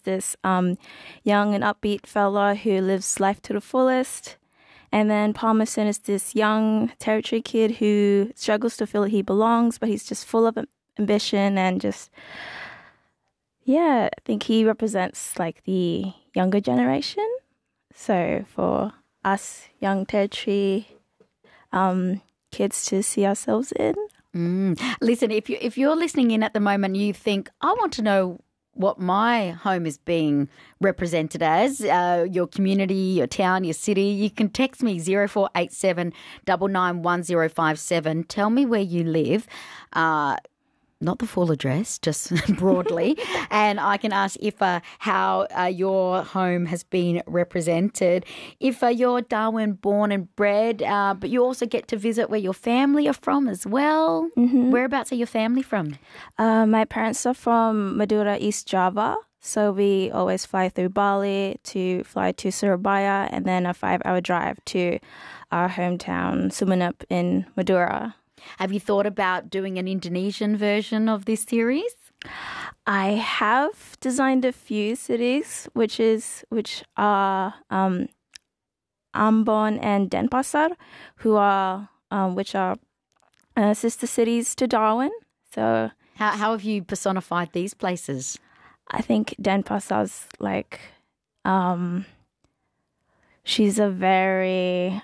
this young and upbeat fella who lives life to the fullest. And then Palmerston is this young territory kid who struggles to feel he belongs, but he's just full of ambition and just, yeah, I think he represents like the younger generation. So for us young territory kids to see ourselves in. Listen, if you're listening in at the moment, you think, I want to know what my home is being represented as, your community, your town, your city, you can text me 0487 991057. Tell me where you live. Not the full address, just broadly. And I can ask if how your home has been represented. If you're Darwin born and bred, but you also get to visit where your family are from as well. Mm-hmm. Whereabouts are your family from? My parents are from Madura, East Java. So we always fly through Bali to fly to Surabaya and then a 5-hour drive to our hometown, Sumeneb in Madura. Have you thought about doing an Indonesian version of this series? I have designed a few cities, which are Ambon and Denpasar, which are sister cities to Darwin. So, how have you personified these places? I think Denpasar's like, she's a very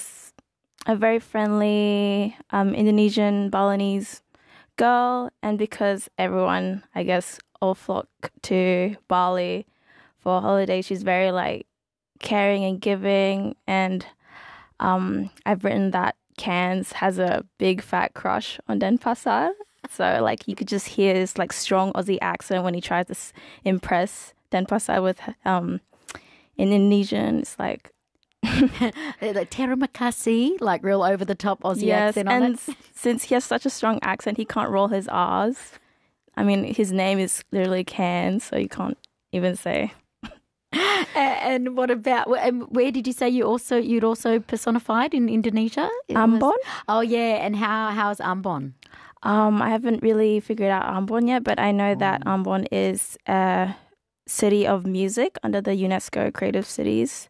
friendly Indonesian Balinese girl, and because everyone, I guess, all flock to Bali for holidays, she's very like caring and giving. And I've written that Cairns has a big fat crush on Denpasar, so like you could just hear this like strong Aussie accent when he tries to impress Denpasar with Indonesian. It's like like terima kasih, like real over the top Aussie accent on and it. Since he has such a strong accent, he can't roll his R's. I mean, his name is literally Cairns, so you can't even say. And what about? And where did you say you'd also personified in Indonesia? Ambon. Oh yeah, and how's Ambon? I haven't really figured out Ambon yet, but I know that Ambon is a city of music under the UNESCO Creative Cities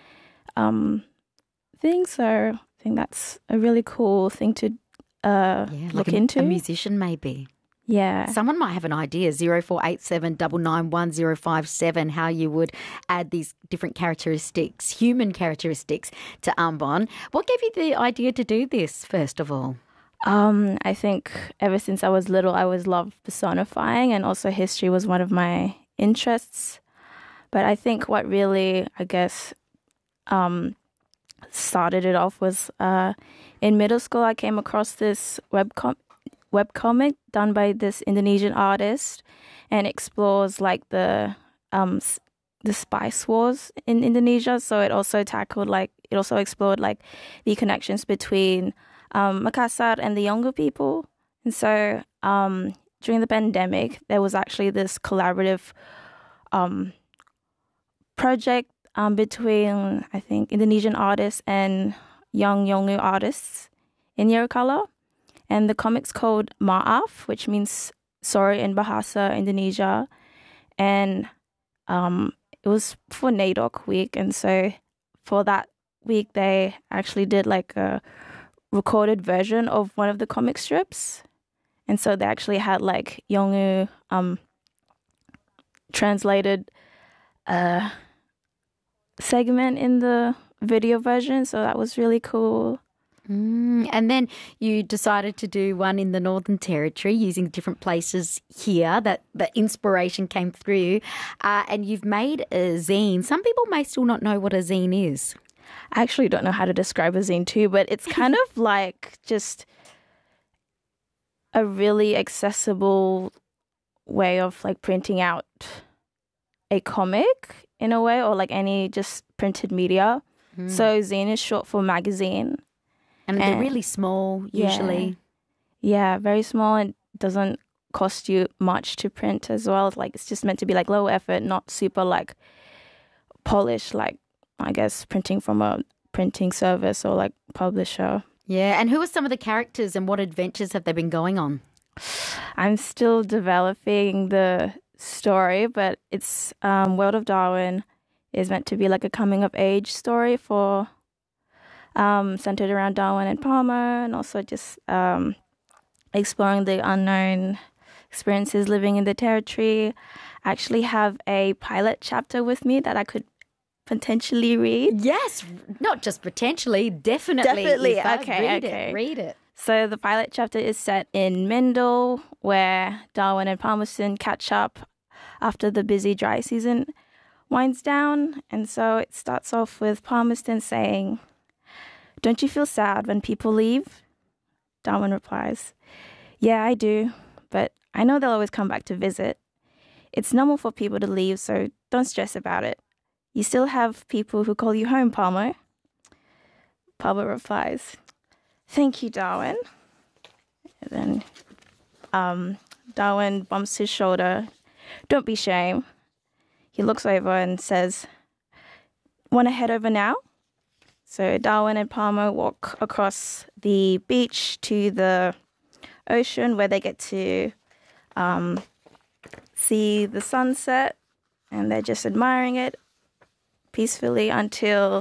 thing. So I think that's a really cool thing to look into. A musician maybe. Yeah. Someone might have an idea, 0487 991057, how you would add these different characteristics, human characteristics to Ambon. What gave you the idea to do this, first of all? I think ever since I was little, I always loved personifying, and also history was one of my interests. But I think what really, I guess, started it off was in middle school, I came across this webcomic done by this Indonesian artist, and explores like the spice wars in Indonesia. So it also explored like the connections between Makassar and the younger people. And so during the pandemic, there was actually this collaborative project between, I think, Indonesian artists and young Yolngu artists in Yirokala. And the comic's called Maaf, which means sorry in Bahasa Indonesia. And it was for NAIDOC week. And so for that week, they actually did like a recorded version of one of the comic strips. And so they actually had like Yolngu translated segment in the video version. So that was really cool. And then you decided to do one in the Northern Territory using different places here that the inspiration came through. And you've made a zine. Some people may still not know what a zine is. I actually don't know how to describe a zine too, but it's kind of like just a really accessible way of like printing out a comic in a way, or like any just printed media. So zine is short for magazine. And they're really small usually. Yeah, very small, and doesn't cost you much to print as well. Like it's just meant to be like low effort, not super like polished, like I guess printing from a printing service or like publisher. Yeah, and who are some of the characters and what adventures have they been going on? I'm still developing the story, but it's World of Darwin is meant to be like a coming of age story for centered around Darwin and Palmer, and also just exploring the unknown experiences living in the territory. I actually have a pilot chapter with me that I could potentially read. Yes, not just potentially, definitely. Definitely. Aoife. Okay. Read it. So the pilot chapter is set in Mendel, where Darwin and Palmerston catch up after the busy dry season winds down. And so it starts off with Palmerston saying, "Don't you feel sad when people leave?" Darwin replies, "Yeah, I do, but I know they'll always come back to visit. It's normal for people to leave, so don't stress about it. You still have people who call you home, Palmer." Palmer replies, "Thank you, Darwin." And then Darwin bumps his shoulder. "Don't be ashamed." He looks over and says, "Want to head over now?" So Darwin and Palmer walk across the beach to the ocean where they get to see the sunset, and they're just admiring it peacefully until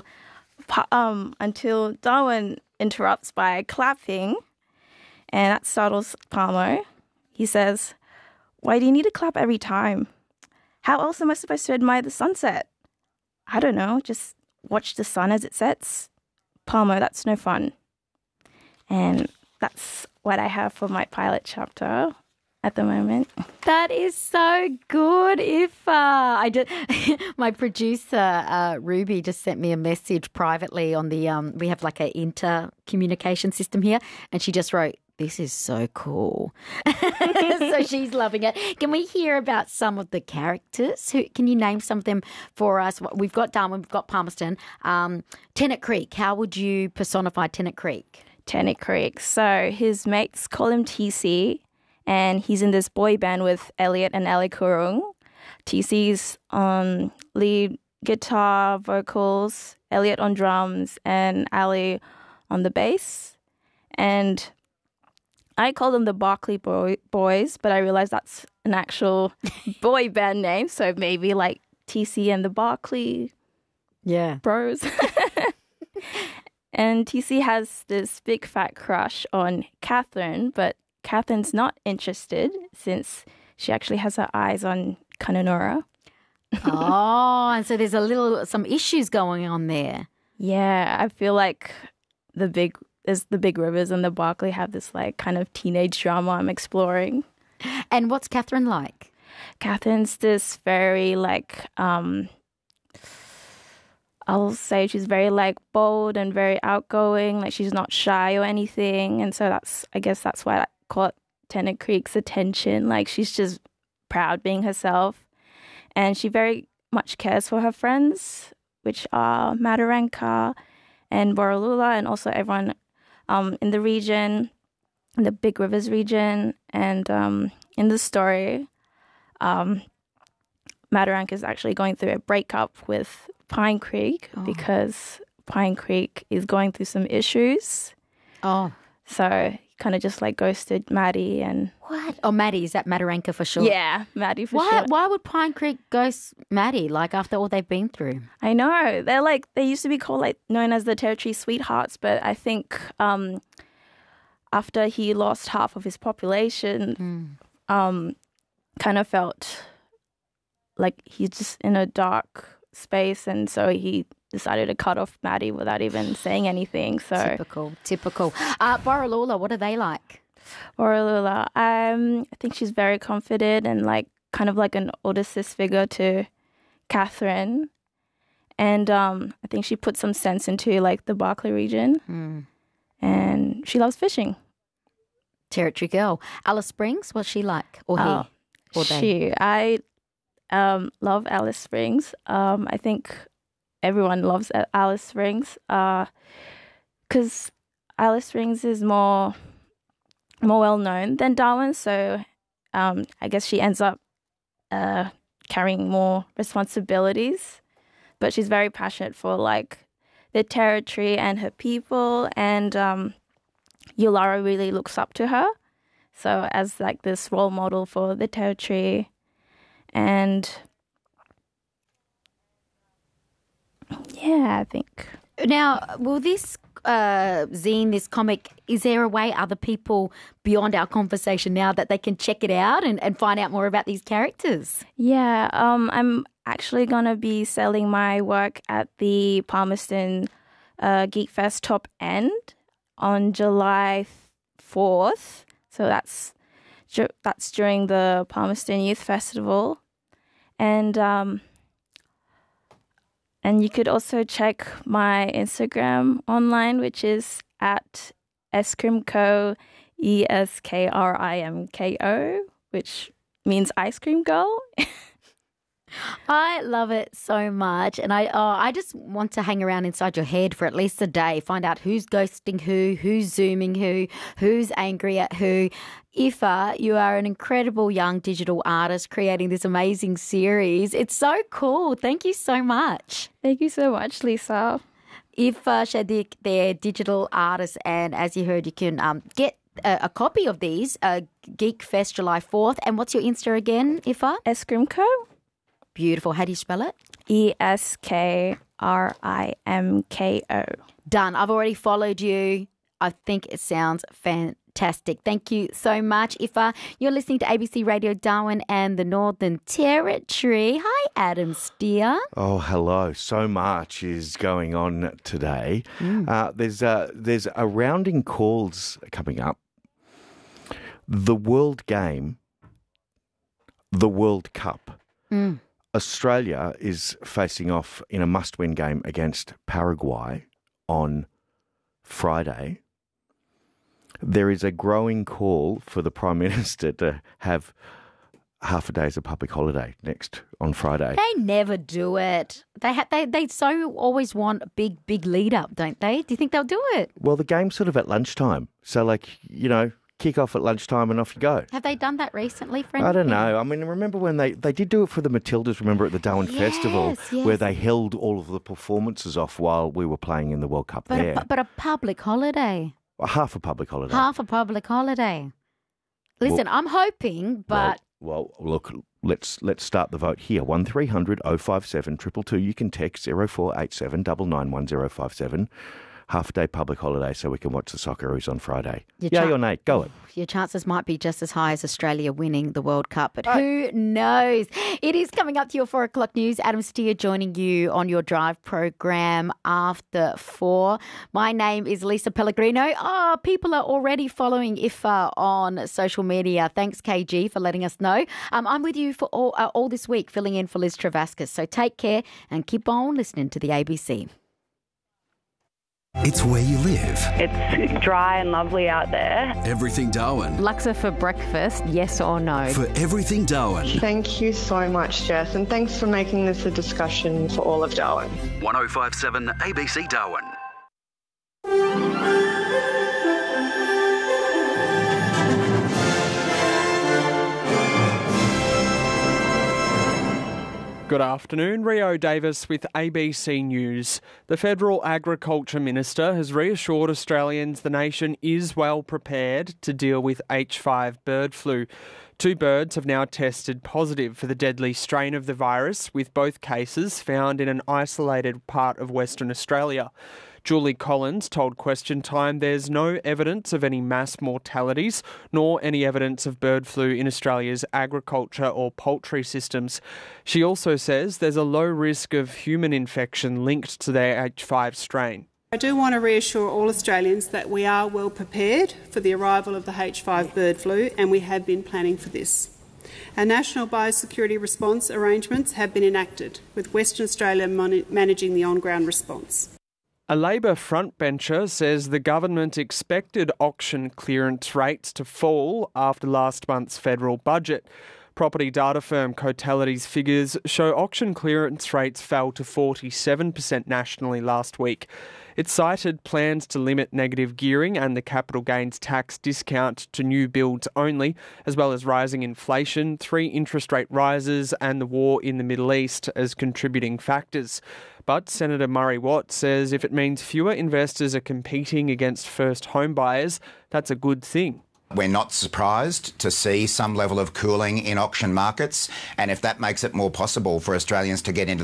Darwin interrupts by clapping, and that startles Palmer. He says, "Why do you need to clap every time? How else am I supposed to admire the sunset?" "I don't know, just watch the sun as it sets." "Palmer, that's no fun." And that's what I have for my pilot chapter at the moment. That is so good. If my producer Ruby just sent me a message privately on the we have like a inter-communication system here, and she just wrote, "This is so cool." So she's loving it. Can we hear about some of the characters? Can you name some of them for us? We've got Darwin, we've got Palmerston. Tennant Creek, how would you personify Tennant Creek? Tennant Creek. So his mates call him TC, and he's in this boy band with Elliot and Ali Kurung. TC's on lead guitar, vocals, Elliot on drums, and Ali on the bass. And I call them the Barclay Boys, but I realized that's an actual boy band name, so maybe like TC and the Barclay Bros. And TC has this big fat crush on Catherine, but Catherine's not interested since she actually has her eyes on Kununurra. Oh, and so there's some issues going on there. Yeah, I feel like the big rivers and the Barclay have this like kind of teenage drama I'm exploring. And what's Catherine like? Catherine's this very like I'll say she's very like bold and very outgoing. Like she's not shy or anything, and so I guess that's why I caught Tennant Creek's attention. Like she's just proud being herself, and she very much cares for her friends, which are Mataranka and Borroloola, and also everyone in the region, in the Big Rivers region. And in the story, Mataranka is actually going through a breakup with Pine Creek because Pine Creek is going through some issues. Oh. So he kind of just like ghosted Maddie and... What? Oh, Maddie, is that Mataranka for sure? Yeah, Maddie for sure. Why would Pine Creek ghost Maddie, like after all they've been through? I know. They used to be called like known as the Territory Sweethearts, but I think after he lost half of his population, kind of felt like he's just in a dark space, and so he decided to cut off Maddie without even saying anything. So typical. Borroloola, what are they like? Borroloola, I think she's very confident and like kind of like an older sis figure to Catherine, and I think she put some sense into like the Barclay region, and she loves fishing. Territory girl. Alice Springs, what's she like, or he, or they? I love Alice Springs. I think everyone loves Alice Springs because Alice Springs is more well known than Darwin. So I guess she ends up carrying more responsibilities, but she's very passionate for like the territory and her people, and Yulara really looks up to her. So as like this role model for the territory. And yeah, I think. Now, will this zine, this comic, is there a way other people beyond our conversation now that they can check it out and find out more about these characters? Yeah, I'm actually going to be selling my work at the Palmerston Geek Fest Top End on July 4th. So that's during the Palmerston Youth Festival. And you could also check my Instagram online, which is at Eskrimko, ESKRIMKO, which means ice cream girl. I love it so much, and I just want to hang around inside your head for at least a day, find out who's ghosting who's zooming who's angry at who. Aoife, you are an incredible young digital artist creating this amazing series. It's so cool. Thank you so much. Thank you so much, Lisa. Aoife Shadik, they're digital artists, and as you heard, you can get a copy of these, Geek Fest July 4th. And what's your Insta again, Aoife? Eskrimko. Beautiful. How do you spell it? ESKRIMKO. Done. I've already followed you. I think it sounds fantastic. Thank you so much, Aoife. You're listening to ABC Radio Darwin and the Northern Territory. Hi, Adam Steer. Oh, hello. So much is going on today. There's a rounding calls coming up. The World Game, the World Cup. Australia is facing off in a must-win game against Paraguay on Friday. There is a growing call for the Prime Minister to have half a day as a public holiday next on Friday. They never do it. They so always want a big lead up, don't they? Do you think they'll do it? Well, the game's sort of at lunchtime. So, kick off at lunchtime and off you go. Have they done that recently, friend? I don't know. I mean, remember when they did do it for the Matildas, remember, at the Darwin Festival, where they held all of the performances off while we were playing in the World Cup there. But a public holiday. Half a public holiday. Half a public holiday. Listen, I'm hoping, but... Well, look, let's start the vote here. 1300 057 222. You can text 0487 991 057. Half a day public holiday so we can watch the Socceroos on Friday. Yay or nay? Go it. Your chances might be just as high as Australia winning the World Cup, but who knows? It is coming up to your 4 o'clock news. Adam Steer joining you on your drive program after 4. My name is Lisa Pellegrino. People are already following Aoife on social media. Thanks, KG, for letting us know. I'm with you for all this week, filling in for Liz Travascus. So take care and keep on listening to the ABC. It's where you live. It's dry and lovely out there. Everything Darwin. Laksa for breakfast, yes or no? For Everything Darwin. Thank you so much, Jess, and thanks for making this a discussion for all of Darwin. 1057 ABC Darwin. Good afternoon, Rio Davis with ABC News. The Federal Agriculture Minister has reassured Australians the nation is well prepared to deal with H5 bird flu. 2 birds have now tested positive for the deadly strain of the virus, with both cases found in an isolated part of Western Australia. Julie Collins told Question Time there's no evidence of any mass mortalities, nor any evidence of bird flu in Australia's agriculture or poultry systems. She also says there's a low risk of human infection linked to their H5 strain. I do want to reassure all Australians that we are well prepared for the arrival of the H5 bird flu, and we have been planning for this. Our national biosecurity response arrangements have been enacted, with Western Australia managing the on-ground response. A Labor frontbencher says the government expected auction clearance rates to fall after last month's federal budget. Property data firm Cotality's figures show auction clearance rates fell to 47% nationally last week. It cited plans to limit negative gearing and the capital gains tax discount to new builds only, as well as rising inflation, 3 interest rate rises and the war in the Middle East as contributing factors. But Senator Murray Watt says if it means fewer investors are competing against first home buyers, that's a good thing. We're not surprised to see some level of cooling in auction markets, and if that makes it more possible for Australians to get into